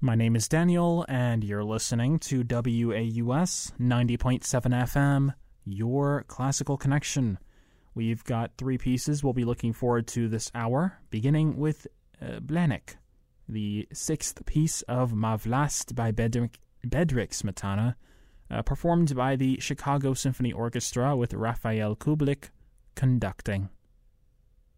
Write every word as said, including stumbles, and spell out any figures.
My name is Daniel, and you're listening to W A U S ninety point seven F M, your classical connection. We've got three pieces we'll be looking forward to this hour, beginning with uh, Blanik, the sixth piece of Ma Vlast by Bedřich, Bedřich Smetana, uh, performed by the Chicago Symphony Orchestra with Raphael Kublik conducting.